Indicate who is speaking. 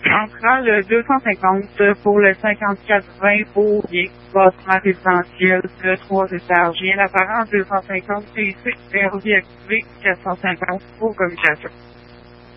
Speaker 1: Entrant le 250 pour le 5420 pour bien, bâtiment résidentiel de 3 étages. Rien apparent, 250 PC, verrouille activé, 450 pour communication.